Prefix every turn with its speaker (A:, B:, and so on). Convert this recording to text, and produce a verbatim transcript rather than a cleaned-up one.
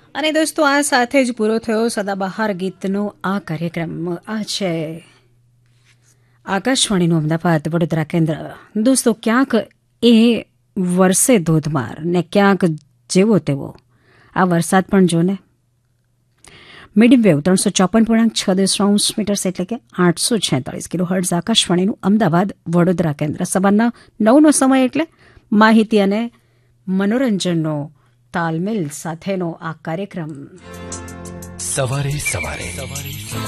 A: અને દોસ્તો, આ સાથે જ પૂરો થયો સદાબહાર ગીતનો આ કાર્યક્રમ. આ છે આકાશવાણીનું અમદાવાદ વડોદરા કેન્દ્ર. દોસ્તો, ક્યાંક એ વરસે ધોધમાર ને ક્યાંક જેવો તેવો આ વરસાદ પણ જો ને. મીડિયમ વેવ ત્રણસો ચોપન પૂર્ણાંક છ દશાંશ મીટર્સ એટલે કે આઠસો છેતાળીસ કિલો હર્ટ્ઝ. આકાશવાણીનું અમદાવાદ વડોદરા કેન્દ્ર. સવારના નવનો સમય એટલે માહિતી અને મનોરંજનનો તાલમેલ સાથેનો આ કાર્યક્રમ.
B: સવારે સવારે સવારે